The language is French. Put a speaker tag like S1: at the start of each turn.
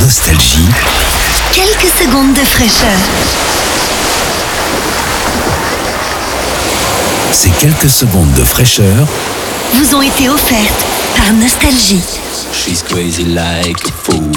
S1: Nostalgie.
S2: Quelques secondes de fraîcheur.
S1: Ces quelques secondes de fraîcheur
S2: vous ont été offertes par Nostalgie.
S3: She's crazy like a fool.